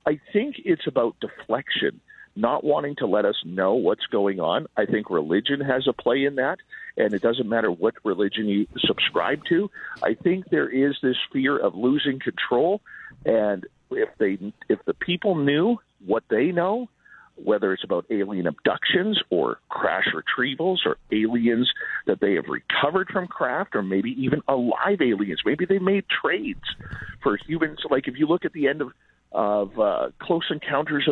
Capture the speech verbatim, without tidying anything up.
I think it's about deflection, not wanting to let us know what's going on. I think religion has a play in that, and it doesn't matter what religion you subscribe to. I think there is this fear of losing control, and if they, if the people knew what they know, whether it's about alien abductions or crash retrievals or aliens that they have recovered from craft, or maybe even alive aliens. Maybe they made trades for humans. Like if you look at the end of, of uh, Close Encounters of